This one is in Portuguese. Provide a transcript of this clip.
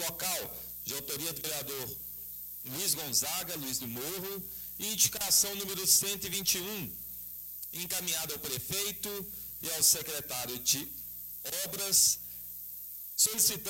local, de autoria do vereador Luiz Gonzaga, Luiz do Morro, e indicação número 121, encaminhada ao prefeito e ao secretário de Obras, solicitando